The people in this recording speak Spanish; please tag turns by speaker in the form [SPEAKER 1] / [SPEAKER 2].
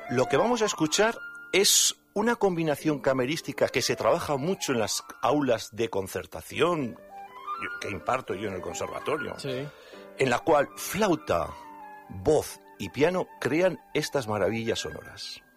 [SPEAKER 1] Lo que vamos a escuchar es una combinación camerística que se trabaja mucho en las aulas de concertación que imparto yo en el conservatorio,
[SPEAKER 2] Sí.
[SPEAKER 1] en la cual flauta, voz y piano crean estas maravillas sonoras.